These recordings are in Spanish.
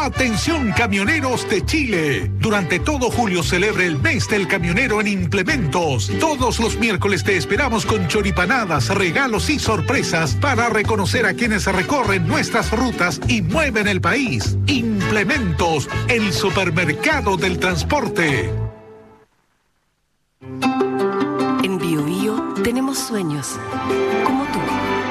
Atención camioneros de Chile. Durante todo julio celebre el mes del camionero en Implementos. Todos los miércoles te esperamos con choripanadas, regalos y sorpresas para reconocer a quienes recorren nuestras rutas y mueven el país. Implementos, el supermercado del transporte. En Bio Bio tenemos sueños, como tú.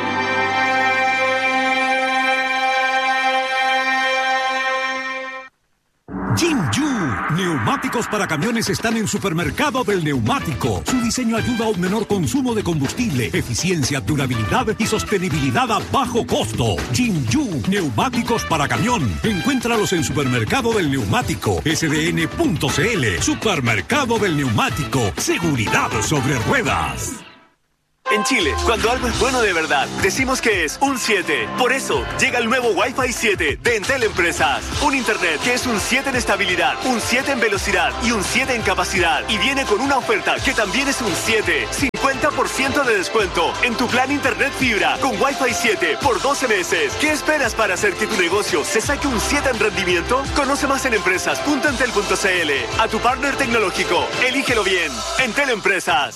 Jinju, neumáticos para camiones están en Supermercado del Neumático. Su diseño ayuda a un menor consumo de combustible, eficiencia, durabilidad y sostenibilidad a bajo costo. Jinju, neumáticos para camión. Encuéntralos en Supermercado del Neumático, sdn.cl. Supermercado del Neumático, seguridad sobre ruedas. En Chile, cuando algo es bueno de verdad, decimos que es un 7. Por eso, llega el nuevo Wi-Fi 7 de Entel Empresas. Un internet que es un 7 en estabilidad, un 7 en velocidad y un 7 en capacidad. Y viene con una oferta que también es un 7. 50% de descuento en tu plan internet fibra con Wi-Fi 7 por 12 meses. ¿Qué esperas para hacer que tu negocio se saque un 7 en rendimiento? Conoce más en empresas.entel.cl. A tu partner tecnológico, elígelo bien. Entel Empresas.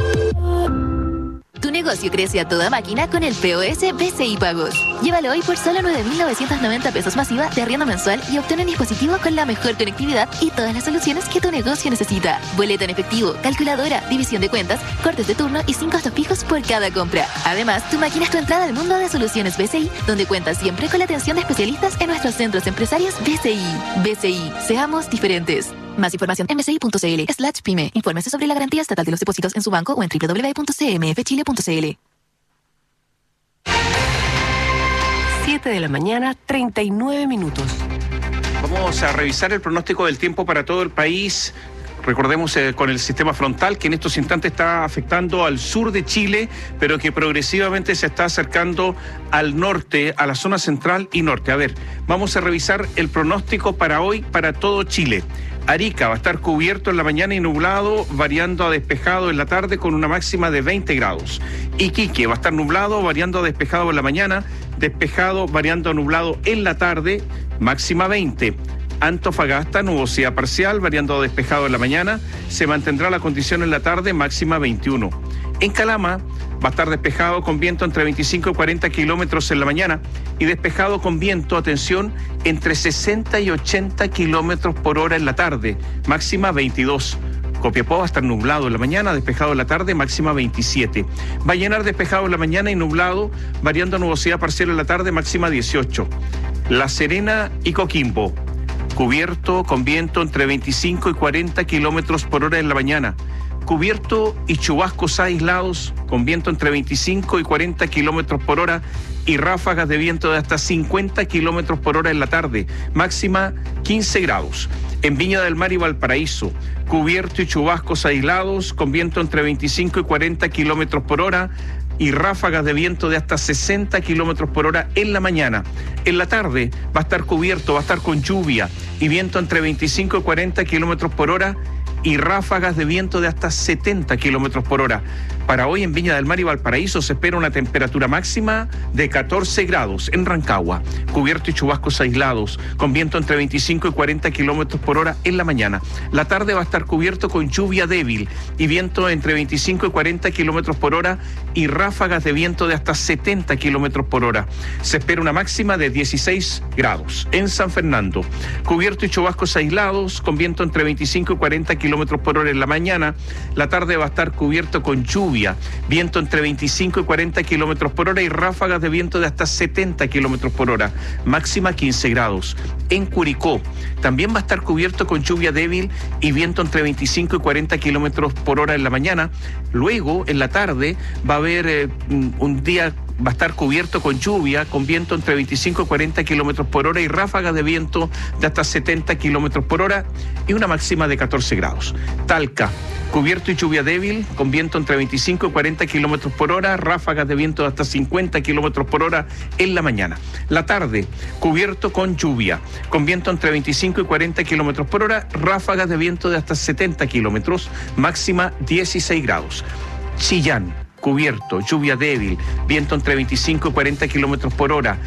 Tu negocio crece a toda máquina con el POS BCI Pagos. Llévalo hoy por solo 9.990 pesos masiva de arriendo mensual y obtén un dispositivo con la mejor conectividad y todas las soluciones que tu negocio necesita. Boleta en efectivo, calculadora, división de cuentas, cortes de turno y 5 costos fijos por cada compra. Además, tu máquina es tu entrada al mundo de soluciones BCI, donde cuentas siempre con la atención de especialistas en nuestros centros empresarios BCI. BCI, seamos diferentes. Más información en bci.cl/pyme. Infórmese sobre la garantía estatal de los depósitos en su banco o en www.cmfchile.cl. 7 de la mañana, 39 minutos. Vamos a revisar el pronóstico del tiempo para todo el país. Recordemos con el sistema frontal que en estos instantes está afectando al sur de Chile, pero que progresivamente se está acercando al norte, a la zona central y norte. A ver, vamos a revisar el pronóstico para hoy para todo Chile. Arica va a estar cubierto en la mañana y nublado, variando a despejado en la tarde con una máxima de 20 grados. Iquique va a estar nublado, variando a despejado en la mañana, despejado, variando a nublado en la tarde, máxima 20. Antofagasta, nubosidad parcial, variando a despejado en la mañana, se mantendrá la condición en la tarde, máxima 21. En Calama va a estar despejado con viento entre 25 y 40 kilómetros en la mañana y despejado con viento, atención, entre 60 y 80 kilómetros por hora en la tarde, máxima 22. Copiapó va a estar nublado en la mañana, despejado en la tarde, máxima 27. Vallenar despejado en la mañana y nublado, variando a nubosidad parcial en la tarde, máxima 18. La Serena y Coquimbo, cubierto con viento entre 25 y 40 kilómetros por hora en la mañana. Cubierto y chubascos aislados con viento entre 25 y 40 kilómetros por hora y ráfagas de viento de hasta 50 kilómetros por hora en la tarde, máxima 15 grados. En Viña del Mar y Valparaíso, cubierto y chubascos aislados con viento entre 25 y 40 kilómetros por hora y ráfagas de viento de hasta 60 kilómetros por hora en la mañana. En la tarde va a estar cubierto, va a estar con lluvia y viento entre 25 y 40 kilómetros por hora y ráfagas de viento de hasta 70 kilómetros por hora. Para hoy en Viña del Mar y Valparaíso se espera una temperatura máxima de 14 grados en Rancagua, cubierto y chubascos aislados, con viento entre 25 y 40 kilómetros por hora en la mañana. La tarde va a estar cubierto con lluvia débil y viento entre 25 y 40 kilómetros por hora y ráfagas de viento de hasta 70 kilómetros por hora. Se espera una máxima de 16 grados. En San Fernando, cubierto y chubascos aislados, con viento entre 25 y 40 kilómetros por hora en la mañana. La tarde va a estar cubierto con lluvia, viento entre 25 y 40 kilómetros por hora y ráfagas de viento de hasta 70 kilómetros por hora, máxima 15 grados. En Curicó también va a estar cubierto con lluvia débil y viento entre 25 y 40 kilómetros por hora en la mañana. Luego, en la tarde, va a haber un día, va a estar cubierto con lluvia, con viento entre 25 y 40 kilómetros por hora y ráfagas de viento de hasta 70 kilómetros por hora y una máxima de 14 grados. Talca, cubierto y lluvia débil, con viento entre 25 y 40 kilómetros por hora, ráfagas de viento de hasta 50 kilómetros por hora en la mañana. La tarde, cubierto con lluvia, con viento entre 25 y 40 kilómetros por hora, ráfagas de viento de hasta 70 kilómetros, máxima 16 grados. Chillán, cubierto, lluvia débil, viento entre 25 y 40 kilómetros por hora,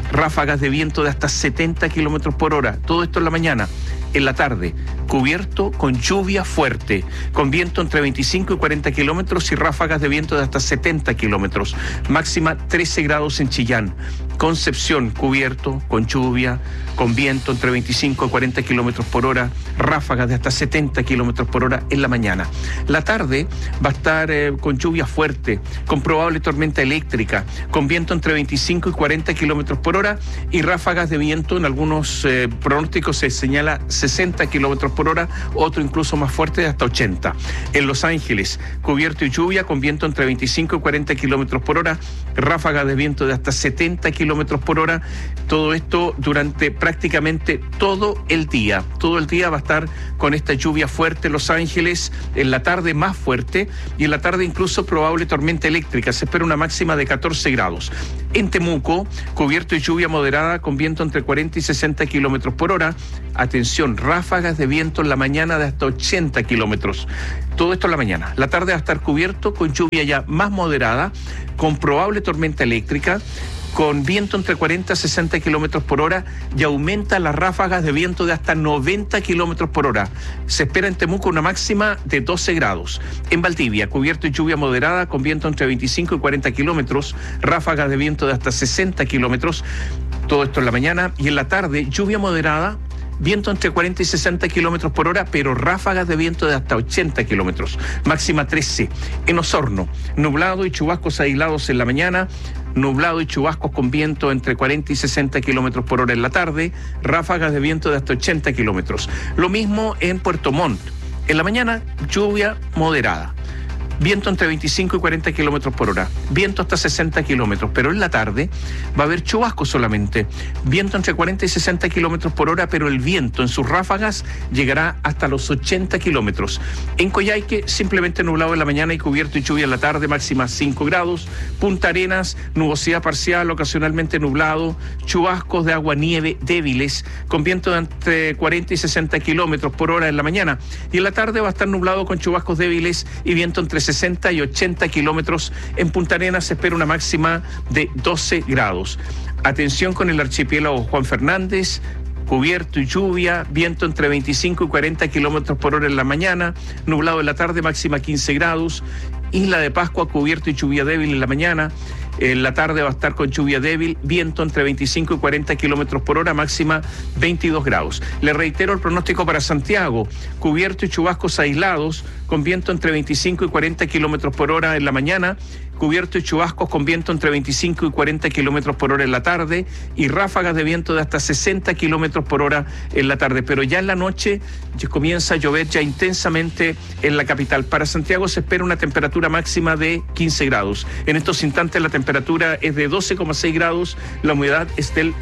ráfagas de viento de hasta 70 kilómetros por hora. Todo esto en la mañana. En la tarde, cubierto con lluvia fuerte, con viento entre 25 y 40 kilómetros y ráfagas de viento de hasta 70 kilómetros. Máxima 13 grados en Chillán. Concepción, cubierto, con lluvia, con viento entre 25 y 40 kilómetros por hora, ráfagas de hasta 70 kilómetros por hora en la mañana. La tarde va a estar con lluvia fuerte, con probable tormenta eléctrica, con viento entre 25 y 40 kilómetros por hora y ráfagas de viento. En algunos pronósticos se señala 60 kilómetros por hora, otro incluso más fuerte de hasta 80. En Los Ángeles, cubierto y lluvia, con viento entre 25 y 40 kilómetros por hora, ráfagas de viento de hasta 70 kilómetros por hora. Todo esto durante prácticamente todo el día. Todo el día va a estar con esta lluvia fuerte en Los Ángeles, en la tarde más fuerte y en la tarde incluso probable tormenta eléctrica. Se espera una máxima de 14 grados. En Temuco, cubierto y lluvia moderada con viento entre 40 y 60 kilómetros por hora. Atención, ráfagas de viento en la mañana de hasta 80 kilómetros. Todo esto en la mañana. La tarde va a estar cubierto con lluvia ya más moderada, con probable tormenta eléctrica, con viento entre 40 y 60 kilómetros por hora y aumenta las ráfagas de viento de hasta 90 kilómetros por hora. Se espera en Temuco una máxima de 12 grados. En Valdivia, cubierto y lluvia moderada con viento entre 25 y 40 kilómetros, ráfagas de viento de hasta 60 kilómetros. Todo esto en la mañana. Y en la tarde, lluvia moderada, viento entre 40 y 60 kilómetros por hora, pero ráfagas de viento de hasta 80 kilómetros. Máxima 13. En Osorno, nublado y chubascos aislados en la mañana, nublado y chubascos con viento entre 40 y 60 kilómetros por hora en la tarde, ráfagas de viento de hasta 80 kilómetros. Lo mismo en Puerto Montt. En la mañana, lluvia moderada. Viento entre 25 y 40 kilómetros por hora, viento hasta 60 kilómetros, pero en la tarde va a haber chubascos solamente, viento entre 40 y 60 kilómetros por hora, pero el viento en sus ráfagas llegará hasta los 80 kilómetros. En Coyhaique, simplemente nublado en la mañana y cubierto y lluvia en la tarde, máxima 5 grados. Punta Arenas, nubosidad parcial, ocasionalmente nublado, chubascos de agua-nieve débiles, con viento de entre 40 y 60 kilómetros por hora en la mañana, y en la tarde va a estar nublado con chubascos débiles y viento entre 60 y 80 kilómetros. En Punta Arenas se espera una máxima de 12 grados. Atención con el archipiélago Juan Fernández, cubierto y lluvia, viento entre 25 y 40 kilómetros por hora en la mañana, nublado en la tarde, máxima 15 grados. Isla de Pascua, cubierto y lluvia débil en la mañana. En la tarde va a estar con lluvia débil, viento entre 25 y 40 kilómetros por hora, máxima 22 grados. Le reitero el pronóstico para Santiago: cubierto y chubascos aislados, con viento entre 25 y 40 kilómetros por hora en la mañana, cubierto y chubascos con viento entre 25 y 40 kilómetros por hora en la tarde y ráfagas de viento de hasta 60 kilómetros por hora en la tarde. Pero ya en la noche comienza a llover ya intensamente en la capital. Para Santiago se espera una temperatura máxima de 15 grados. En estos instantes la temperatura es de 12,6 grados, la humedad es del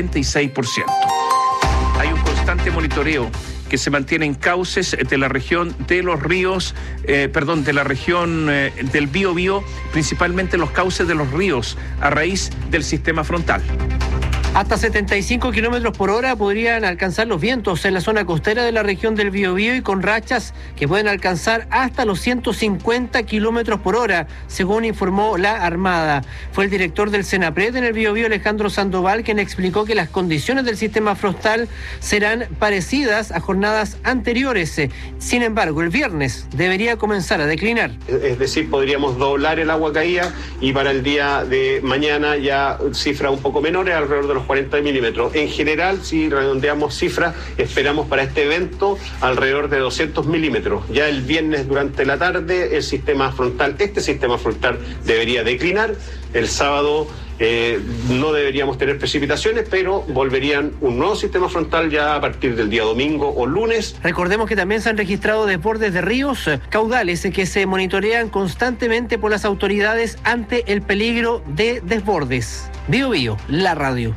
76%. Hay un constante monitoreo que se mantiene en cauces de la región de los ríos, de la región del Biobío, principalmente los cauces de los ríos, a raíz del sistema frontal. Hasta 75 kilómetros por hora podrían alcanzar los vientos en la zona costera de la región del Biobío, y con rachas que pueden alcanzar hasta los 150 kilómetros por hora, según informó la Armada. Fue el director del Senapred en el Biobío, Alejandro Sandoval, quien explicó que las condiciones del sistema frontal serán parecidas a jornadas anteriores. Sin embargo, el viernes debería comenzar a declinar. Es decir, podríamos doblar el agua caída y para el día de mañana ya cifras un poco menores, alrededor de los 40 milímetros. En general, si redondeamos cifras, esperamos para este evento alrededor de 200 milímetros. Ya el viernes durante la tarde este sistema frontal debería declinar. El sábado no deberíamos tener precipitaciones, pero volverían un nuevo sistema frontal ya a partir del día domingo o lunes. Recordemos que también se han registrado desbordes de ríos, caudales que se monitorean constantemente por las autoridades ante el peligro de desbordes. Biobío, la radio.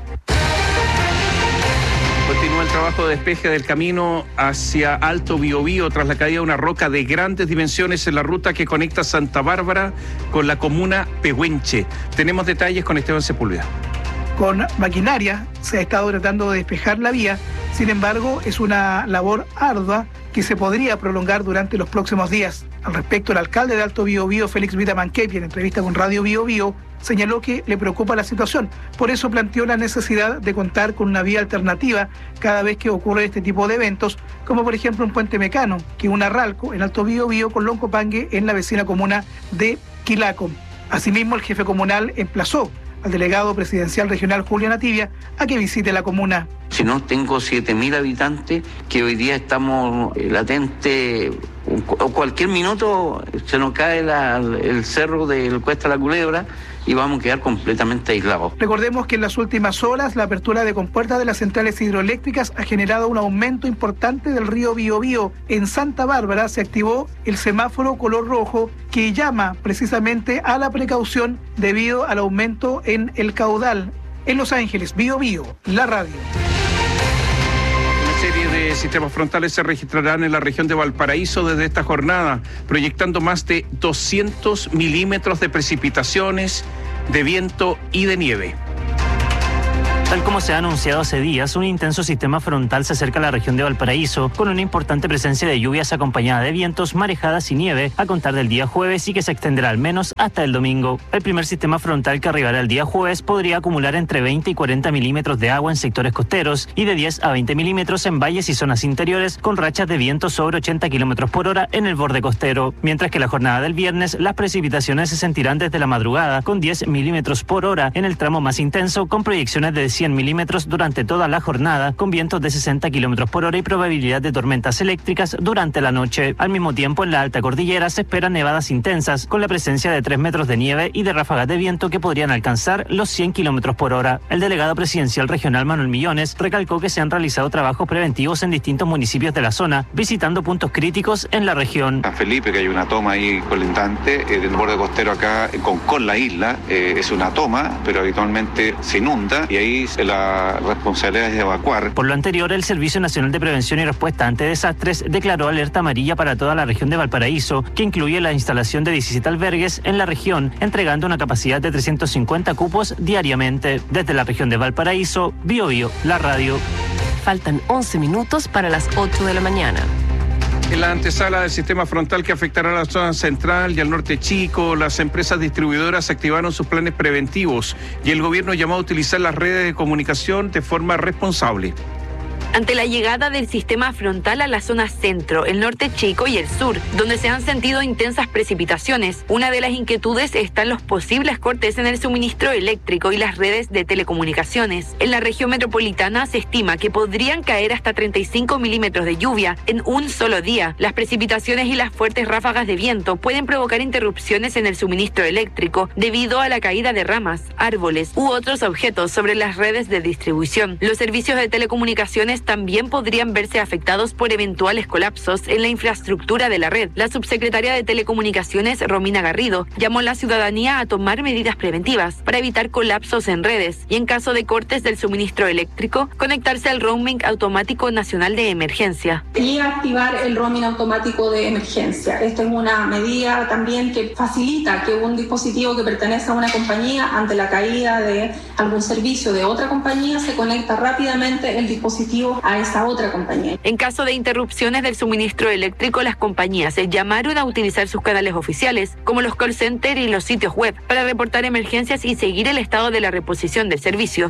Continúa el trabajo de despeje del camino hacia Alto Biobío tras la caída de una roca de grandes dimensiones en la ruta que conecta Santa Bárbara con la comuna Pehuenche. Tenemos detalles con Esteban Sepúlveda. Con maquinaria se ha estado tratando de despejar la vía, sin embargo es una labor ardua que se podría prolongar durante los próximos días. Al respecto, el alcalde de Alto Biobío, Félix Vitamanquepi, en entrevista con Radio Biobío, señaló que le preocupa la situación. Por eso planteó la necesidad de contar con una vía alternativa cada vez que ocurre este tipo de eventos, como por ejemplo un puente mecano que una Ralco en Alto Biobío con Loncopangue en la vecina comuna de Quilaco. Asimismo, el jefe comunal emplazó al delegado presidencial regional Julio Nativia a que visite la comuna. Si no, tengo 7.000 habitantes que hoy día estamos latentes, o cualquier minuto se nos cae el cerro del Cuesta La Culebra y vamos a quedar completamente aislados. Recordemos que en las últimas horas la apertura de compuertas de las centrales hidroeléctricas ha generado un aumento importante del río Biobío. En Santa Bárbara se activó el semáforo color rojo que llama precisamente a la precaución debido al aumento en el caudal. En Los Ángeles, Biobío, la radio. Una serie de sistemas frontales se registrarán en la región de Valparaíso desde esta jornada, proyectando más de 200 milímetros de precipitaciones, de viento y de nieve. Tal como se ha anunciado hace días, un intenso sistema frontal se acerca a la región de Valparaíso con una importante presencia de lluvias acompañada de vientos, marejadas y nieve a contar del día jueves y que se extenderá al menos hasta el domingo. El primer sistema frontal que arribará el día jueves podría acumular entre 20 y 40 milímetros de agua en sectores costeros y de 10 a 20 milímetros en valles y zonas interiores con rachas de viento sobre 80 kilómetros por hora en el borde costero. Mientras que la jornada del viernes las precipitaciones se sentirán desde la madrugada con 10 milímetros por hora en el tramo más intenso con proyecciones de 100 milímetros durante toda la jornada, con vientos de 60 kilómetros por hora y probabilidad de tormentas eléctricas durante la noche. Al mismo tiempo, en la alta cordillera se esperan nevadas intensas, con la presencia de 3 metros de nieve y de ráfagas de viento que podrían alcanzar los 100 kilómetros por hora. El delegado presidencial regional Manuel Millones recalcó que se han realizado trabajos preventivos en distintos municipios de la zona, visitando puntos críticos en la región. San Felipe, que hay una toma ahí colindante, del borde costero acá con la isla, es una toma, pero habitualmente se inunda y ahí la responsabilidad es de evacuar. Por lo anterior, el Servicio Nacional de Prevención y Respuesta ante Desastres declaró alerta amarilla para toda la región de Valparaíso, que incluye la instalación de 17 albergues en la región, entregando una capacidad de 350 cupos diariamente. Desde la región de Valparaíso, Biobío, la radio. Faltan 11 minutos para las 8 de la mañana. En la antesala del sistema frontal que afectará a la zona central y al norte chico, las empresas distribuidoras activaron sus planes preventivos y el gobierno llamó a utilizar las redes de comunicación de forma responsable. Ante la llegada del sistema frontal a la zona centro, el norte chico y el sur, donde se han sentido intensas precipitaciones, una de las inquietudes están los posibles cortes en el suministro eléctrico y las redes de telecomunicaciones. En la región metropolitana se estima que podrían caer hasta 35 milímetros de lluvia en un solo día. Las precipitaciones y las fuertes ráfagas de viento pueden provocar interrupciones en el suministro eléctrico debido a la caída de ramas, árboles u otros objetos sobre las redes de distribución. Los servicios de telecomunicaciones también podrían verse afectados por eventuales colapsos en la infraestructura de la red. La subsecretaria de Telecomunicaciones, Romina Garrido, llamó a la ciudadanía a tomar medidas preventivas para evitar colapsos en redes y, en caso de cortes del suministro eléctrico, conectarse al roaming automático nacional de emergencia. Y activar el roaming automático de emergencia. Esta es una medida también que facilita que un dispositivo que pertenece a una compañía, ante la caída de algún servicio de otra compañía, se conecta rápidamente el dispositivo a esa otra compañía. En caso de interrupciones del suministro eléctrico, las compañías se llamaron a utilizar sus canales oficiales, como los call centers y los sitios web, para reportar emergencias y seguir el estado de la reposición del servicio.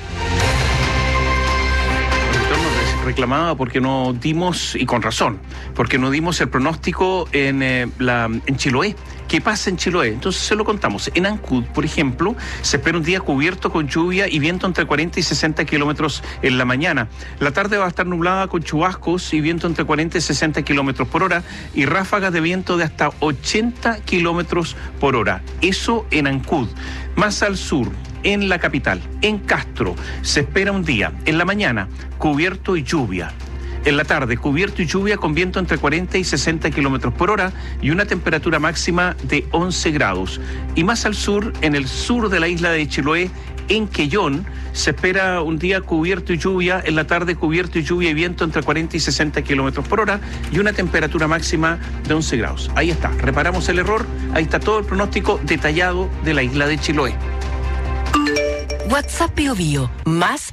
Reclamaba porque no dimos, y con razón, porque no dimos el pronóstico en Chiloé. ¿Qué pasa en Chiloé? Entonces se lo contamos. En Ancud, por ejemplo, se espera un día cubierto con lluvia y viento entre 40 y 60 kilómetros en la mañana. La tarde va a estar nublada con chubascos y viento entre 40 y 60 kilómetros por hora y ráfagas de viento de hasta 80 kilómetros por hora. Eso en Ancud. Más al sur, en la capital, en Castro, se espera un día, en la mañana, cubierto y lluvia. En la tarde, cubierto y lluvia con viento entre 40 y 60 kilómetros por hora y una temperatura máxima de 11 grados. Y más al sur, en el sur de la isla de Chiloé, en Quellón, se espera un día cubierto y lluvia, en la tarde cubierto y lluvia y viento entre 40 y 60 kilómetros por hora y una temperatura máxima de 11 grados. Ahí está, reparamos el error, ahí está todo el pronóstico detallado de la isla de Chiloé. WhatsApp BioBio, más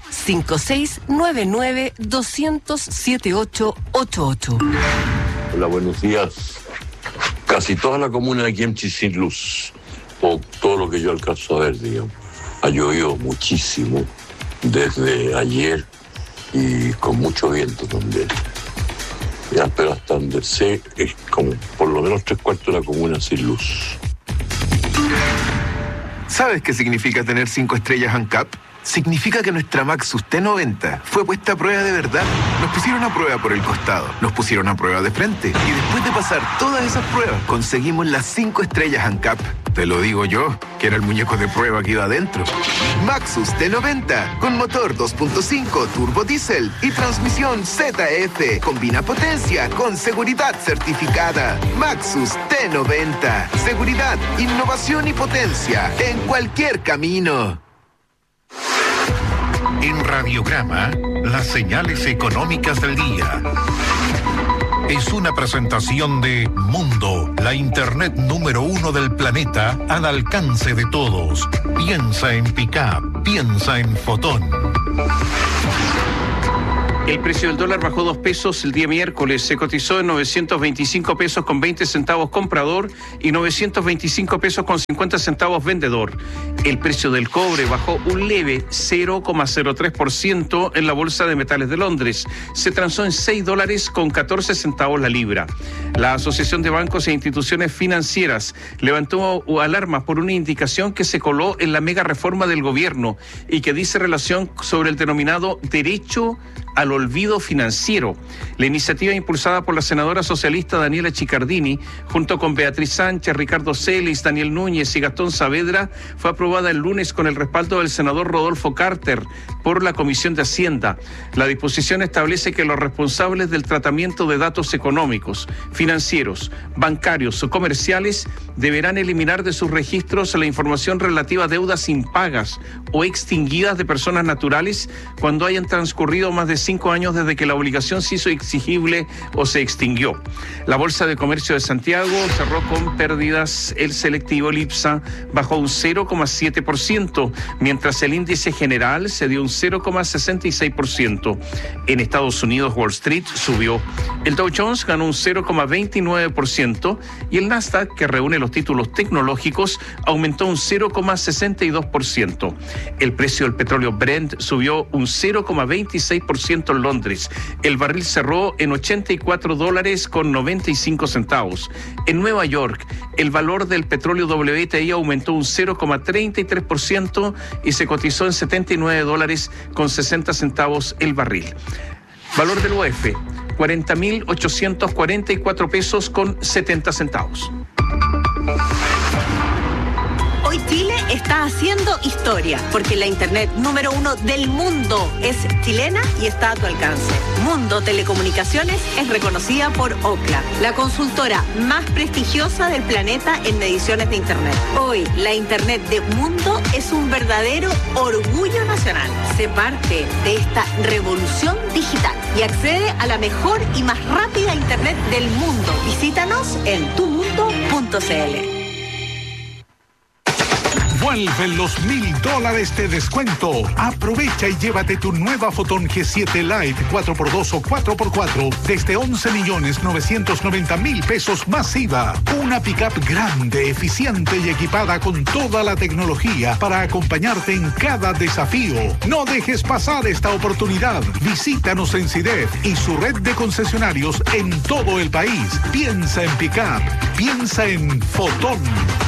5699-200-7888. Hola, buenos días. Casi toda la comuna de Kemchi sin luz, o todo lo que yo alcanzo a ver, digamos. Ha llovido muchísimo desde ayer y con mucho viento también. Ya, pero hasta donde sé, es como por lo menos 3/4 de la comuna sin luz. ¿Sabes qué significa tener 5 estrellas ANCAP? Significa que nuestra Maxus T90 fue puesta a prueba de verdad. Nos pusieron a prueba por el costado, nos pusieron a prueba de frente. Y después de pasar todas esas pruebas, conseguimos las 5 estrellas ANCAP. Te lo digo yo, que era el muñeco de prueba que iba adentro. Maxus T90, con motor 2.5 turbo diésel y transmisión ZF. Combina potencia con seguridad certificada. Maxus T90. Seguridad, innovación y potencia en cualquier camino. En Radiograma, las señales económicas del día. Es una presentación de Mundo, la internet número 1 del planeta al alcance de todos. Piensa en Pickup, piensa en Fotón. El precio del dólar bajó 2 pesos el día miércoles. Se cotizó en 925 pesos con 20 centavos comprador y 925 pesos con 50 centavos vendedor. El precio del cobre bajó un leve 0,03% en la Bolsa de Metales de Londres. Se transó en $6 con 14 centavos la libra. La Asociación de Bancos e Instituciones Financieras levantó alarmas por una indicación que se coló en la mega reforma del gobierno y que dice relación sobre el denominado derecho al olvido financiero. La iniciativa impulsada por la senadora socialista Daniela Chiccardini, junto con Beatriz Sánchez, Ricardo Celis, Daniel Núñez y Gastón Saavedra, fue aprobada el lunes con el respaldo del senador Rodolfo Carter por la Comisión de Hacienda. La disposición establece que los responsables del tratamiento de datos económicos, financieros, bancarios o comerciales deberán eliminar de sus registros la información relativa a deudas impagas o extinguidas de personas naturales cuando hayan transcurrido más de 5 años desde que la obligación se hizo exigible o se extinguió. La Bolsa de Comercio de Santiago cerró con pérdidas. El selectivo IPSA bajó un 0,7%, mientras el índice general se dio un 0,66%. En Estados Unidos, Wall Street subió. El Dow Jones ganó un 0,29% y el Nasdaq, que reúne los títulos tecnológicos, aumentó un 0,62%. El precio del petróleo Brent subió un 0,26% en Londres. El barril cerró en $84 con 95 centavos. En Nueva York, el valor del petróleo WTI aumentó un 0,33% y se cotizó en $79 con 60 centavos el barril. Valor del UF, 40.844 pesos con 70 centavos. Hoy Chile está haciendo historia, porque la internet número 1 del mundo es chilena y está a tu alcance. Mundo Telecomunicaciones es reconocida por Ookla, la consultora más prestigiosa del planeta en mediciones de internet. Hoy, la internet de Mundo es un verdadero orgullo nacional. Sé parte de esta revolución digital y accede a la mejor y más rápida internet del mundo. Visítanos en tumundo.cl. Vuelven los $1,000 de descuento. Aprovecha y llévate tu nueva Fotón G7 Lite 4x2 o 4x4 desde 11.990.000 pesos más IVA. Una pickup grande, eficiente y equipada con toda la tecnología para acompañarte en cada desafío. No dejes pasar esta oportunidad. Visítanos en CIDEF y su red de concesionarios en todo el país. Piensa en pickup. Piensa en Fotón.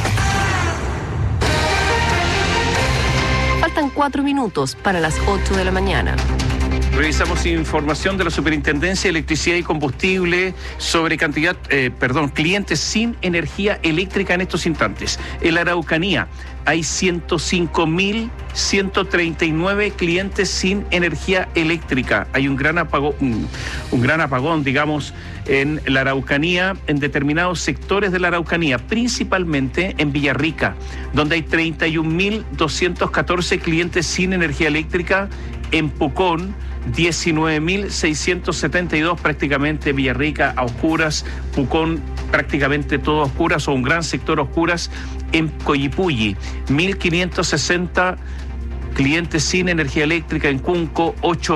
Faltan 4 minutos para las 8 de la mañana. Revisamos información de la Superintendencia de Electricidad y Combustible sobre clientes sin energía eléctrica en estos instantes. En la Araucanía hay 105.139 clientes sin energía eléctrica. Hay un gran apagón, digamos, en la Araucanía, en determinados sectores de la Araucanía, principalmente en Villarrica, donde hay 31.214 clientes sin energía eléctrica. En Pucón, 19.672, prácticamente Villarrica a oscuras, Pucón prácticamente todo a oscuras o un gran sector a oscuras. En Coyipulli, 1.560 Clientes sin energía eléctrica en Cunco,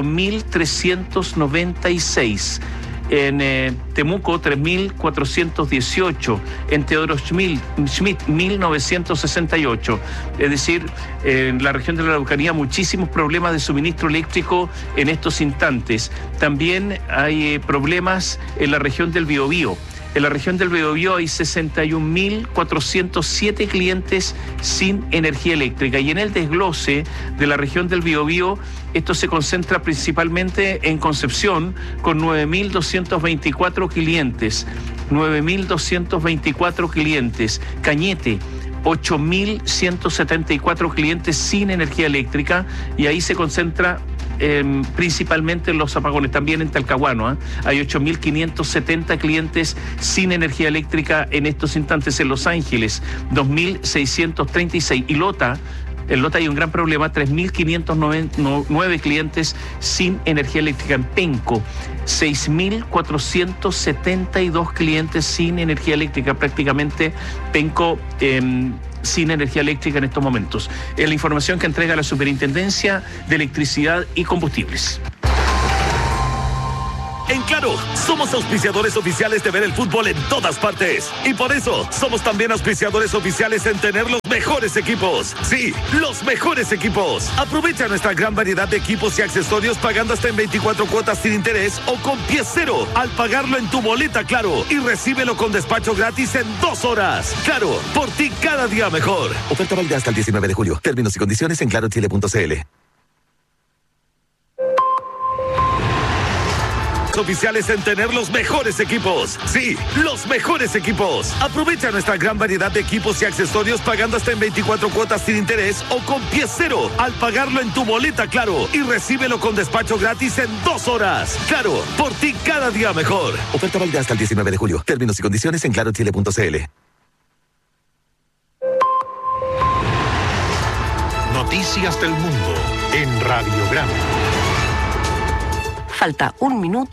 8.396. En Temuco, 3.418. En Teodoro Schmidt, 1.968. Es decir, en la región de la Araucanía muchísimos problemas de suministro eléctrico en estos instantes. También hay problemas en la región del Biobío. En la región del Biobío hay 61.407 clientes sin energía eléctrica. Y en el desglose de la región del Biobío, esto se concentra principalmente en Concepción, con 9.224 clientes. 9.224 clientes. Cañete, 8.174 clientes sin energía eléctrica. Y ahí se concentra principalmente en los apagones. También en Talcahuano hay 8.570 clientes sin energía eléctrica en estos instantes. En Los Ángeles, 2.636. Y en Lota hay un gran problema, 3.509 clientes sin energía eléctrica. En Penco, 6.472 clientes sin energía eléctrica. Prácticamente Penco sin energía eléctrica en estos momentos. Es la información que entrega la Superintendencia de Electricidad y Combustibles. En Claro, somos auspiciadores oficiales de ver el fútbol en todas partes. Y por eso, somos también auspiciadores oficiales en tener los mejores equipos. Sí, los mejores equipos. Aprovecha nuestra gran variedad de equipos y accesorios pagando hasta en 24 cuotas sin interés o con pie cero al pagarlo en tu boleta Claro. Y recíbelo con despacho gratis en 2 horas. Claro, por ti cada día mejor. Oferta válida hasta el 19 de julio. Términos y condiciones en clarochile.cl. Oficiales en tener los mejores equipos. Sí, los mejores equipos. Aprovecha nuestra gran variedad de equipos y accesorios pagando hasta en 24 cuotas sin interés o con pie cero al pagarlo en tu boleta Claro. Y recíbelo con despacho gratis en 2 horas. Claro, por ti cada día mejor. Oferta válida hasta el 19 de julio. Términos y condiciones en clarochile.cl. Noticias del mundo en Radiograma. Falta un minuto.